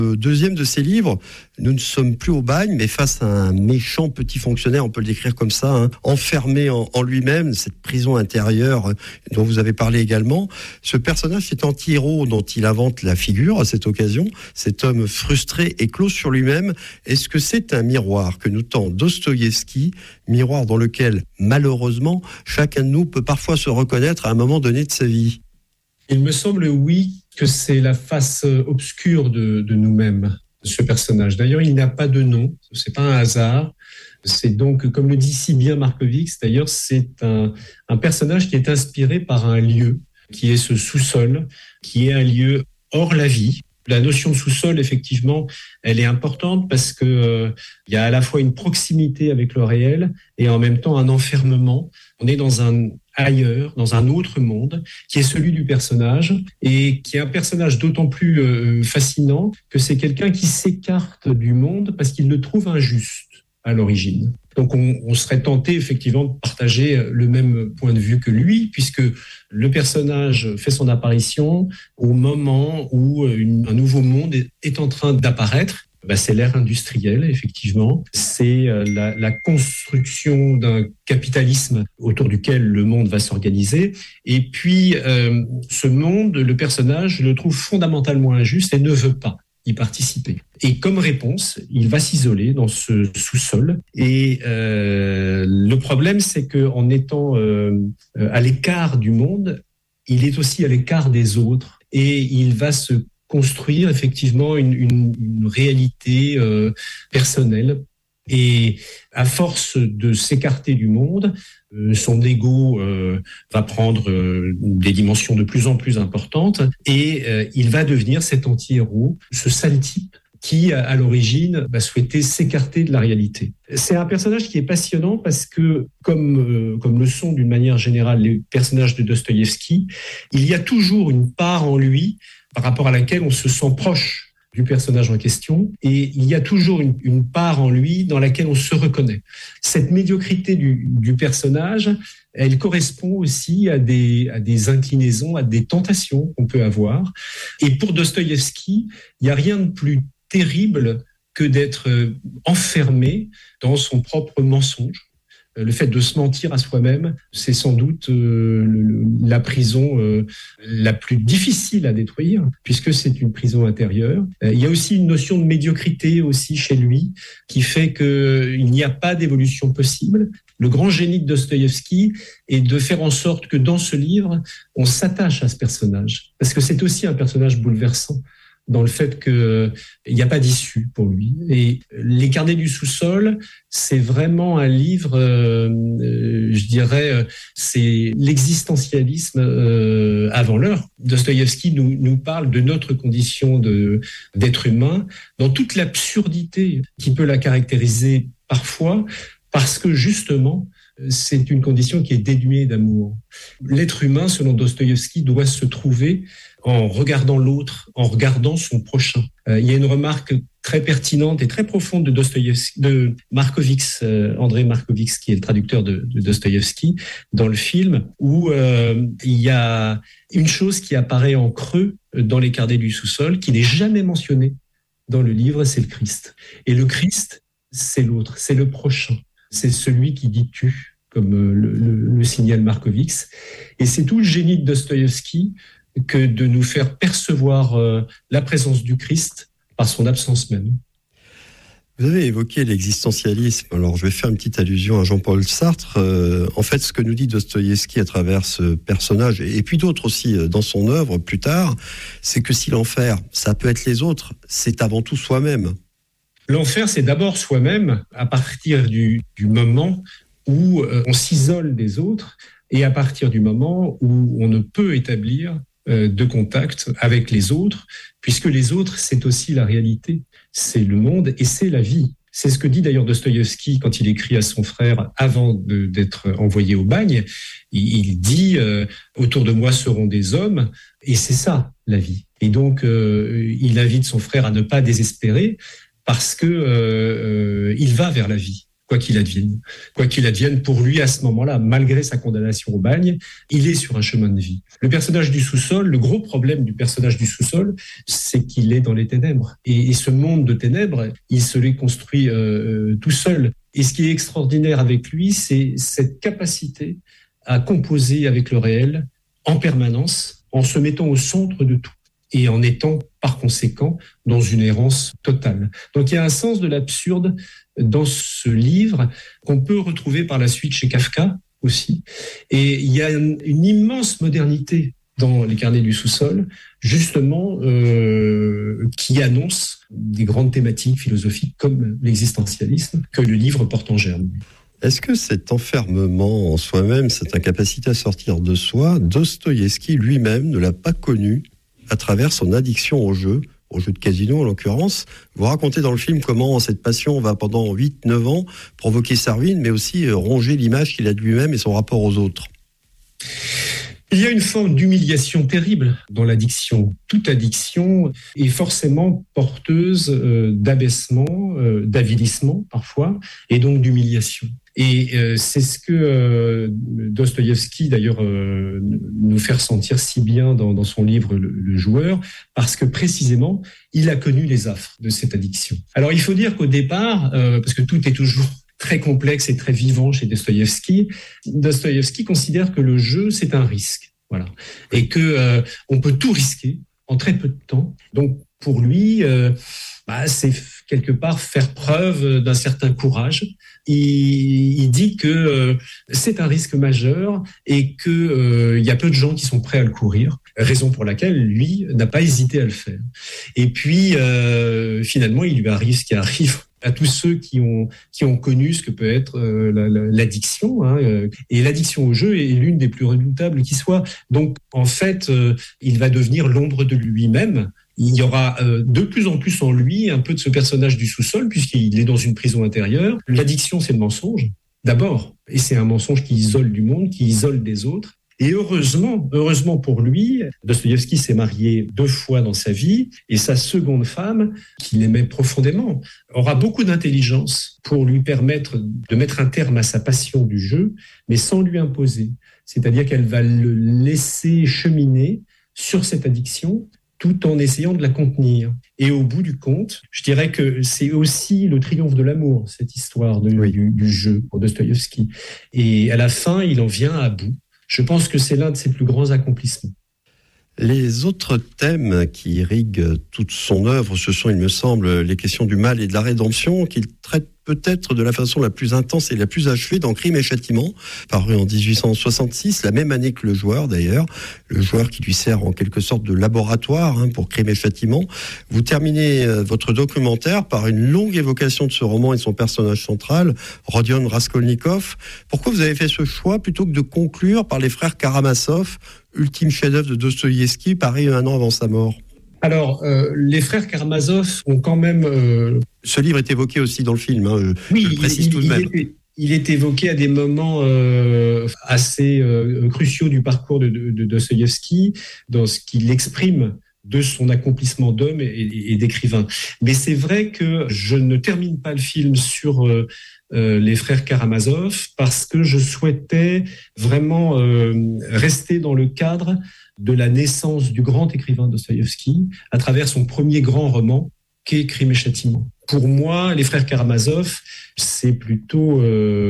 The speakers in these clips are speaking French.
Le deuxième de ses livres, nous ne sommes plus au bagne, mais face à un méchant petit fonctionnaire, on peut le décrire comme ça, enfermé en lui-même, cette prison intérieure dont vous avez parlé également. Ce personnage, cet anti-héros dont il invente la figure à cette occasion, cet homme frustré et clos sur lui-même, est-ce que c'est un miroir que nous tend Dostoïevski, miroir dans lequel, malheureusement, chacun de nous peut parfois se reconnaître à un moment donné de sa vie ? Il me semble, oui, que c'est la face obscure de nous-mêmes, ce personnage. D'ailleurs, il n'a pas de nom, c'est pas un hasard. C'est donc, comme le dit si bien Markovix, d'ailleurs, c'est un personnage qui est inspiré par un lieu, qui est ce sous-sol, qui est un lieu hors la vie. La notion de sous-sol, effectivement, elle est importante parce que il y a à la fois une proximité avec le réel et en même temps un enfermement. On est dans un ailleurs, dans un autre monde, qui est celui du personnage, et qui est un personnage d'autant plus fascinant que c'est quelqu'un qui s'écarte du monde parce qu'il le trouve injuste à l'origine. Donc on serait tenté effectivement de partager le même point de vue que lui, puisque le personnage fait son apparition au moment où un nouveau monde est en train d'apparaître. C'est l'ère industrielle, effectivement. C'est la construction d'un capitalisme autour duquel le monde va s'organiser. Et puis, ce monde, le personnage le trouve fondamentalement injuste et ne veut pas y participer. Et comme réponse, il va s'isoler dans ce sous-sol. Et le problème, c'est qu'en étant à l'écart du monde, il est aussi à l'écart des autres. Et il va se construire effectivement une réalité personnelle. Et à force de s'écarter du monde, son ego va prendre des dimensions de plus en plus importantes et il va devenir cet anti-héros, ce sale type qui, à l'origine, va souhaiter s'écarter de la réalité. C'est un personnage qui est passionnant parce que, comme le sont d'une manière générale les personnages de Dostoïevski, il y a toujours une part en lui par rapport à laquelle on se sent proche du personnage en question, et il y a toujours une part en lui dans laquelle on se reconnaît. Cette médiocrité du personnage, elle correspond aussi à des inclinaisons, à des tentations qu'on peut avoir. Et pour Dostoïevski, il n'y a rien de plus terrible que d'être enfermé dans son propre mensonge. Le fait de se mentir à soi-même, c'est sans doute la prison la plus difficile à détruire, puisque c'est une prison intérieure. Il y a aussi une notion de médiocrité aussi chez lui, qui fait qu'il n'y a pas d'évolution possible. Le grand génie de Dostoïevski est de faire en sorte que dans ce livre, on s'attache à ce personnage, parce que c'est aussi un personnage bouleversant, dans le fait qu'il n'y a pas d'issue pour lui. Et Les Carnets du sous-sol, c'est vraiment un livre, je dirais, c'est l'existentialisme avant l'heure. Dostoïevski nous parle de notre condition d'être humain, dans toute l'absurdité qui peut la caractériser parfois, parce que justement, c'est une condition qui est dénuée d'amour. L'être humain, selon Dostoïevski, doit se trouver en regardant l'autre, en regardant son prochain. Il y a une remarque très pertinente et très profonde de Markovix, André Markovix, qui est le traducteur de Dostoïevski, dans le film, où il y a une chose qui apparaît en creux dans Les Carnets du sous-sol, qui n'est jamais mentionnée dans le livre, c'est le Christ. Et le Christ, c'est l'autre, c'est le prochain. C'est celui qui dit tu, comme le signale Markovix. Et c'est tout le génie de Dostoïevski que de nous faire percevoir la présence du Christ par son absence même. Vous avez évoqué l'existentialisme. Alors, je vais faire une petite allusion à Jean-Paul Sartre. En fait, ce que nous dit Dostoïevski à travers ce personnage, et puis d'autres aussi dans son œuvre plus tard, c'est que si l'enfer, ça peut être les autres, c'est avant tout soi-même. L'enfer, c'est d'abord soi-même à partir du moment où on s'isole des autres et à partir du moment où on ne peut établir de contact avec les autres, puisque les autres, c'est aussi la réalité, c'est le monde et c'est la vie. C'est ce que dit d'ailleurs Dostoïevski quand il écrit à son frère avant d'être envoyé au bagne. Il dit « Autour de moi seront des hommes » et c'est ça, la vie. Et donc, il invite son frère à ne pas désespérer parce que il va vers la vie. quoi qu'il advienne. Quoi qu'il advienne, pour lui, à ce moment-là, malgré sa condamnation au bagne, il est sur un chemin de vie. Le personnage du sous-sol, le gros problème du personnage du sous-sol, c'est qu'il est dans les ténèbres. Et ce monde de ténèbres, il se l'est construit tout seul. Et ce qui est extraordinaire avec lui, c'est cette capacité à composer avec le réel en permanence, en se mettant au centre de tout et en étant par conséquent dans une errance totale. Donc il y a un sens de l'absurde dans ce livre qu'on peut retrouver par la suite chez Kafka aussi. Et il y a une immense modernité dans les carnets du sous-sol, justement, qui annonce des grandes thématiques philosophiques comme l'existentialisme que le livre porte en germe. Est-ce que cet enfermement en soi-même, cette incapacité à sortir de soi, Dostoïevski lui-même ne l'a pas connu à travers son addiction au jeu de casino en l'occurrence? Vous racontez dans le film comment cette passion va pendant 8-9 ans provoquer sa ruine, mais aussi ronger l'image qu'il a de lui-même et son rapport aux autres. Il y a une forme d'humiliation terrible dans l'addiction. Toute addiction est forcément porteuse d'abaissement, d'avilissement parfois, et donc d'humiliation. Et c'est ce que Dostoïevski, d'ailleurs, nous fait ressentir si bien dans son livre Le Joueur, parce que précisément, il a connu les affres de cette addiction. Alors, il faut dire qu'au départ, parce que tout est toujours très complexe et très vivant chez Dostoïevski, Dostoïevski considère que le jeu, c'est un risque. Voilà. Et que on peut tout risquer en très peu de temps. Donc, pour lui, c'est quelque part faire preuve d'un certain courage. Il dit que c'est un risque majeur et que il y a peu de gens qui sont prêts à le courir, raison pour laquelle lui n'a pas hésité à le faire. Et puis finalement, il lui arrive ce qui arrive à tous ceux qui ont connu ce que peut être l'addiction. Et l'addiction au jeu est l'une des plus redoutables qui soit. Donc, en fait, il va devenir l'ombre de lui-même. Il y aura de plus en plus en lui un peu de ce personnage du sous-sol, puisqu'il est dans une prison intérieure. L'addiction, c'est le mensonge, d'abord. Et c'est un mensonge qui isole du monde, qui isole des autres. Et heureusement pour lui, Dostoïevski s'est marié 2 fois dans sa vie, et sa seconde femme, qu'il aimait profondément, aura beaucoup d'intelligence pour lui permettre de mettre un terme à sa passion du jeu, mais sans lui imposer. C'est-à-dire qu'elle va le laisser cheminer sur cette addiction, tout en essayant de la contenir. Et au bout du compte, je dirais que c'est aussi le triomphe de l'amour, cette histoire du jeu pour Dostoïevski. Et à la fin, il en vient à bout. Je pense que c'est l'un de ses plus grands accomplissements. Les autres thèmes qui irriguent toute son œuvre, ce sont, il me semble, les questions du mal et de la rédemption, qu'il traite peut-être de la façon la plus intense et la plus achevée dans Crime et Châtiment, paru en 1866, la même année que Le Joueur d'ailleurs, Le Joueur qui lui sert en quelque sorte de laboratoire pour Crime et Châtiment. Vous terminez votre documentaire par une longue évocation de ce roman et de son personnage central, Rodion Raskolnikov. Pourquoi vous avez fait ce choix plutôt que de conclure par les frères Karamazov, ultime chef-d'œuvre de Dostoïevski, paru 1 an avant sa mort? Alors, les frères Karamazov ont quand même... Ce livre est évoqué aussi dans le film, oui, je le précise tout de même. Il est évoqué à des moments assez cruciaux du parcours de Dostoïevski, dans ce qu'il exprime de son accomplissement d'homme et d'écrivain. Mais c'est vrai que je ne termine pas le film sur les frères Karamazov parce que je souhaitais vraiment rester dans le cadre de la naissance du grand écrivain Dostoïevski à travers son premier grand roman qu'est Crime et Châtiment. Pour moi, les frères Karamazov, c'est plutôt...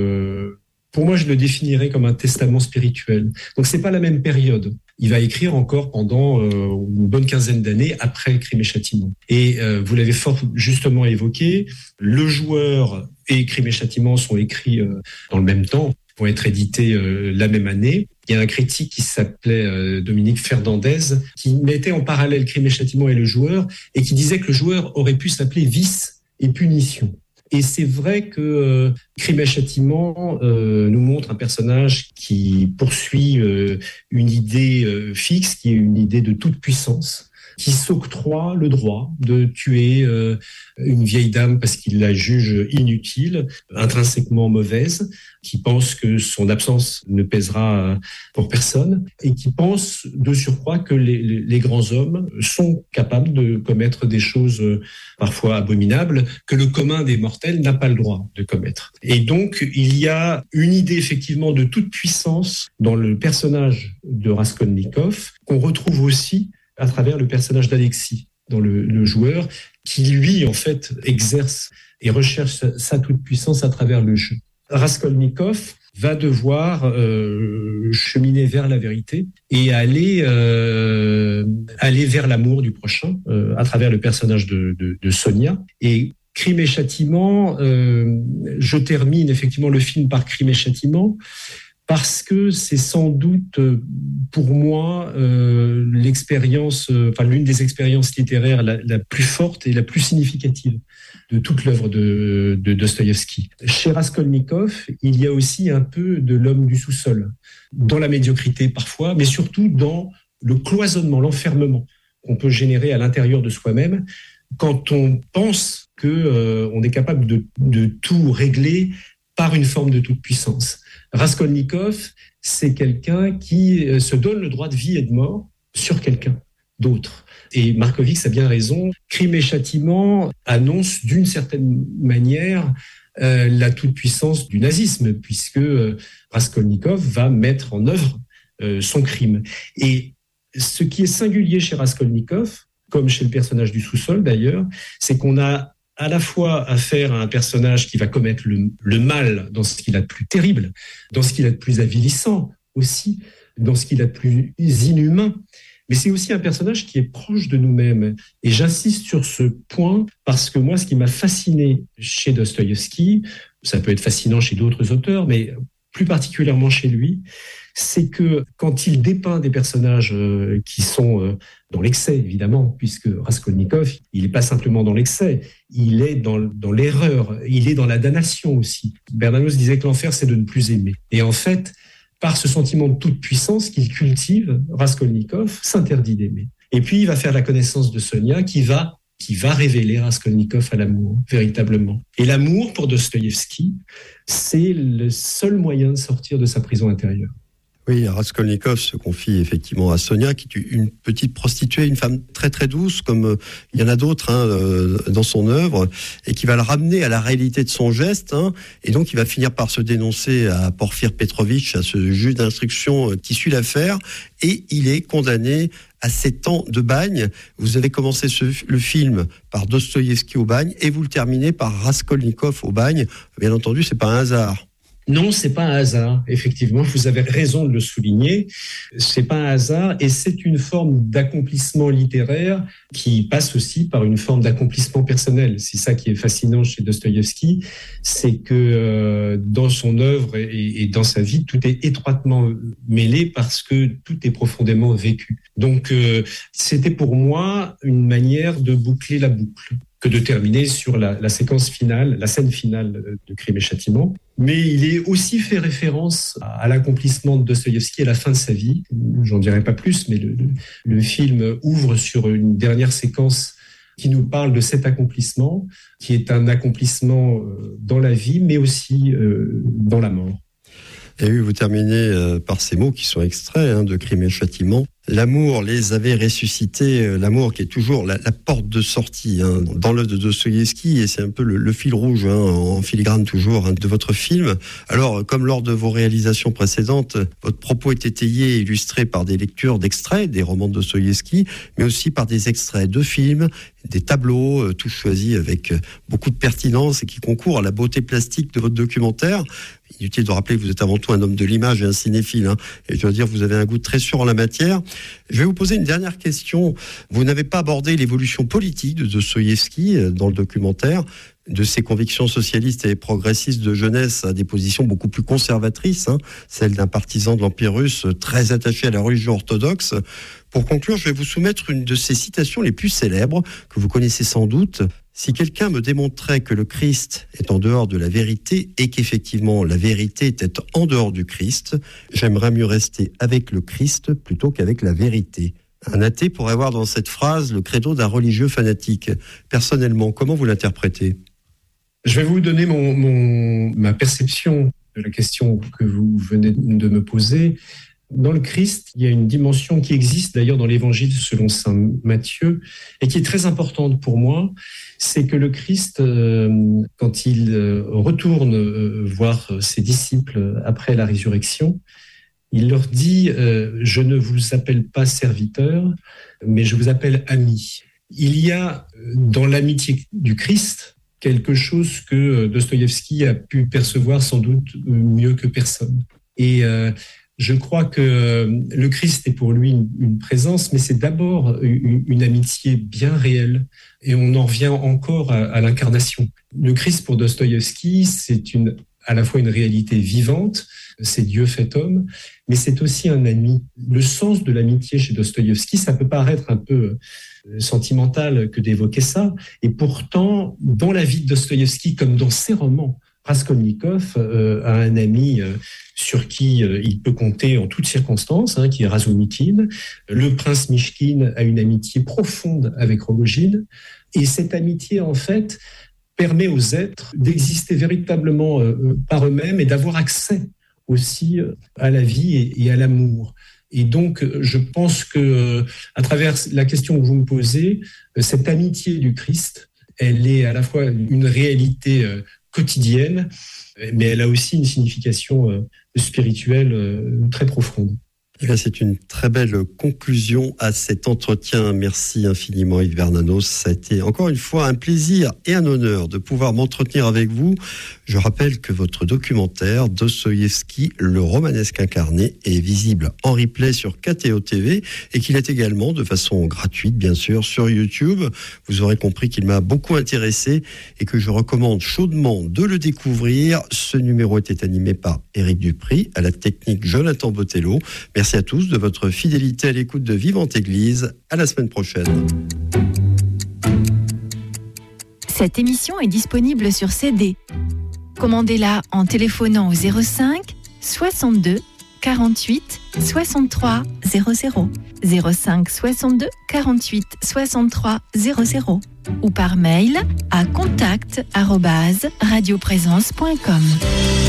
pour moi, je le définirais comme un testament spirituel. Donc, c'est pas la même période. Il va écrire encore pendant une bonne quinzaine d'années après Crime et Châtiment. Et vous l'avez fort justement évoqué, Le Joueur et Crime et Châtiment sont écrits dans le même temps, vont être édités la même année. Il y a un critique qui s'appelait Dominique Fernandez, qui mettait en parallèle Crime et Châtiment et Le Joueur, et qui disait que Le Joueur aurait pu s'appeler Vice et Punition. Et c'est vrai que Crime et Châtiment nous montre un personnage qui poursuit une idée fixe, qui est une idée de toute puissance, qui s'octroie le droit de tuer une vieille dame parce qu'il la juge inutile, intrinsèquement mauvaise, qui pense que son absence ne pèsera pour personne et qui pense de surcroît que les grands hommes sont capables de commettre des choses parfois abominables que le commun des mortels n'a pas le droit de commettre. Et donc, il y a une idée effectivement de toute puissance dans le personnage de Raskolnikov qu'on retrouve aussi à travers le personnage d'Alexis, dans le joueur, qui lui, en fait, exerce et recherche sa toute-puissance à travers le jeu. Raskolnikov va devoir cheminer vers la vérité et aller vers l'amour du prochain à travers le personnage de Sonia. Et Crime et Châtiment, je termine effectivement le film par Crime et Châtiment, parce que c'est sans doute pour moi l'expérience, l'une des expériences littéraires la plus forte et la plus significative de toute l'œuvre de Dostoïevski. Chez Raskolnikov, il y a aussi un peu de l'homme du sous-sol, dans la médiocrité parfois, mais surtout dans le cloisonnement, l'enfermement qu'on peut générer à l'intérieur de soi-même quand on pense qu'on est capable de tout régler par une forme de toute-puissance. Raskolnikov, c'est quelqu'un qui se donne le droit de vie et de mort sur quelqu'un d'autre. Et Markovits a bien raison. Crime et Châtiment annonce d'une certaine manière la toute-puissance du nazisme, puisque Raskolnikov va mettre en œuvre son crime. Et ce qui est singulier chez Raskolnikov, comme chez le personnage du sous-sol d'ailleurs, c'est qu'on a à la fois affaire à un personnage qui va commettre le mal dans ce qu'il a de plus terrible, dans ce qu'il a de plus avilissant aussi, dans ce qu'il a de plus inhumain, mais c'est aussi un personnage qui est proche de nous-mêmes. Et j'insiste sur ce point parce que moi, ce qui m'a fasciné chez Dostoïevski, ça peut être fascinant chez d'autres auteurs, mais plus particulièrement chez lui, c'est que quand il dépeint des personnages qui sont dans l'excès, évidemment, puisque Raskolnikov, il n'est pas simplement dans l'excès, il est dans l'erreur, il est dans la damnation aussi. Bernanos disait que l'enfer, c'est de ne plus aimer. Et en fait, par ce sentiment de toute puissance qu'il cultive, Raskolnikov s'interdit d'aimer. Et puis, il va faire la connaissance de Sonia qui va révéler Raskolnikov à l'amour, véritablement. Et l'amour, pour Dostoïevski, c'est le seul moyen de sortir de sa prison intérieure. Oui, Raskolnikov se confie effectivement à Sonia, qui est une petite prostituée, une femme très très douce, comme il y en a d'autres dans son œuvre, et qui va le ramener à la réalité de son geste, et donc il va finir par se dénoncer à Porfir Petrovitch, à ce juge d'instruction qui suit l'affaire, et il est condamné à 7 ans de bagne. Vous avez commencé le film par Dostoïevski au bagne, et vous le terminez par Raskolnikov au bagne. Bien entendu, c'est pas un hasard. Non, c'est pas un hasard. Effectivement, vous avez raison de le souligner. C'est pas un hasard et c'est une forme d'accomplissement littéraire qui passe aussi par une forme d'accomplissement personnel. C'est ça qui est fascinant chez Dostoïevski, c'est que dans son œuvre et dans sa vie, tout est étroitement mêlé parce que tout est profondément vécu. Donc, c'était pour moi une manière de boucler la boucle que de terminer sur la séquence finale, la scène finale de Crime et Châtiment. Mais il est aussi fait référence à l'accomplissement de Dostoïevski à la fin de sa vie. J'en dirai pas plus, mais le film ouvre sur une dernière séquence qui nous parle de cet accomplissement, qui est un accomplissement dans la vie, mais aussi dans la mort. Et oui, vous terminez par ces mots qui sont extraits de Crime et Châtiment. L'amour les avait ressuscités, l'amour qui est toujours la porte de sortie dans l'œuvre de Dostoïevski, et c'est un peu le fil rouge, en filigrane toujours, de votre film. Alors, comme lors de vos réalisations précédentes, votre propos est étayé et illustré par des lectures d'extraits des romans de Dostoïevski, mais aussi par des extraits de films, des tableaux, tous choisis avec beaucoup de pertinence et qui concourent à la beauté plastique de votre documentaire. Inutile de rappeler que vous êtes avant tout un homme de l'image et un cinéphile, et je dois dire que vous avez un goût très sûr en la matière. Je vais vous poser une dernière question. Vous n'avez pas abordé l'évolution politique de Dostoïevski dans le documentaire, de ses convictions socialistes et progressistes de jeunesse à des positions beaucoup plus conservatrices, celle d'un partisan de l'Empire russe très attaché à la religion orthodoxe. Pour conclure, je vais vous soumettre une de ses citations les plus célèbres, que vous connaissez sans doute. Si quelqu'un me démontrait que le Christ est en dehors de la vérité et qu'effectivement la vérité était en dehors du Christ, j'aimerais mieux rester avec le Christ plutôt qu'avec la vérité. Un athée pourrait avoir dans cette phrase le credo d'un religieux fanatique. Personnellement, comment vous l'interprétez ? Je vais vous donner ma perception de la question que vous venez de me poser. Dans le Christ, il y a une dimension qui existe d'ailleurs dans l'Évangile selon saint Matthieu et qui est très importante pour moi, c'est que le Christ, quand il retourne voir ses disciples après la résurrection, il leur dit « Je ne vous appelle pas serviteur, mais je vous appelle ami ». Il y a dans l'amitié du Christ quelque chose que Dostoïevski a pu percevoir sans doute mieux que personne. Et je crois que le Christ est pour lui une présence, mais c'est d'abord une amitié bien réelle. Et on en revient encore à l'incarnation. Le Christ pour Dostoïevski, c'est à la fois une réalité vivante, c'est Dieu fait homme, mais c'est aussi un ami. Le sens de l'amitié chez Dostoïevski, ça peut paraître un peu sentimental que d'évoquer ça, et pourtant, dans la vie de Dostoïevski, comme dans ses romans, Raskolnikov a un ami sur qui il peut compter en toutes circonstances, qui est Razumikine. Le prince Mishkin a une amitié profonde avec Rogojine, et cette amitié, en fait, permet aux êtres d'exister véritablement par eux-mêmes et d'avoir accès aussi à la vie et à l'amour. Et donc, je pense que, à travers la question que vous me posez, cette amitié du Christ, elle est à la fois une réalité quotidienne, mais elle a aussi une signification spirituelle très profonde. Eh bien, c'est une très belle conclusion à cet entretien. Merci infiniment Yves Bernanos. Ça a été encore une fois un plaisir et un honneur de pouvoir m'entretenir avec vous. Je rappelle que votre documentaire Dostoïevski, le romanesque incarné, est visible en replay sur KTO TV et qu'il est également de façon gratuite, bien sûr, sur YouTube. Vous aurez compris qu'il m'a beaucoup intéressé et que je recommande chaudement de le découvrir. Ce numéro était animé par Éric Dupry, à la technique Jonathan Botello. Merci à tous de votre fidélité à l'écoute de Vivante Église. À la semaine prochaine. Cette émission est disponible sur CD. Commandez-la en téléphonant au 05 62 48 63 00. 05 62 48 63 00 ou par mail à contact@radioprésence.com.